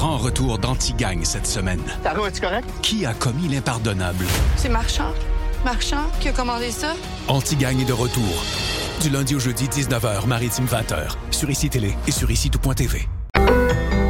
grand retour d'Anti-Gang cette semaine. Taro, es-tu correct? Qui a commis l'impardonnable? C'est Marchand. Marchand qui a commandé ça? Anti-Gang est de retour. Du lundi au jeudi, 19h, Maritime 20h, sur ICI Télé et sur ICI Tout.tv.